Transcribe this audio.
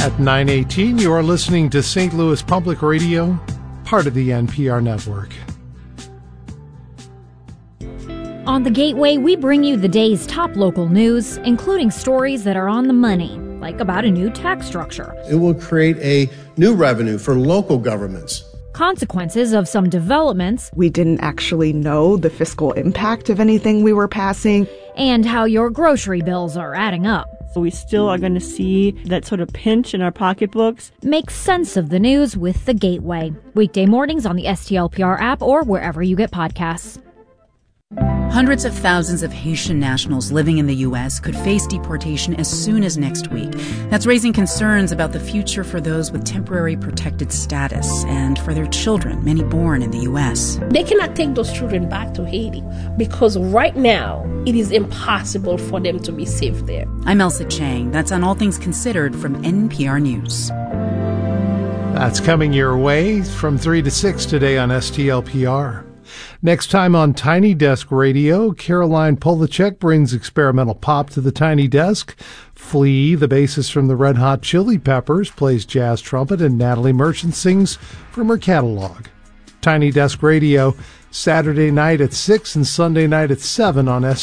At 9:18, you are listening to St. Louis Public Radio, part of the NPR network. On The Gateway, we bring you the day's top local news, including stories that are on the money, like about a new tax structure. It will create a new revenue for local governments. Consequences of some developments. We didn't actually know the fiscal impact of anything we were passing. And how your grocery bills are adding up. We still are going to see that sort of pinch in our pocketbooks. Make sense of the news with The Gateway. Weekday mornings on the STLPR app or wherever you get podcasts. Hundreds of thousands of Haitian nationals living in the U.S. could face deportation as soon as next week. That's raising concerns about the future for those with temporary protected status and for their children, many born in the U.S. They cannot take those children back to Haiti because right now it is impossible for them to be safe there. I'm Elsa Chang. That's on All Things Considered from NPR News. That's coming your way from 3 to 6 today on STLPR. Next time on Tiny Desk Radio, Caroline Polachek brings experimental pop to the Tiny Desk. Flea, the bassist from the Red Hot Chili Peppers, plays jazz trumpet, and Natalie Merchant sings from her catalog. Tiny Desk Radio, Saturday night at 6 and Sunday night at 7 on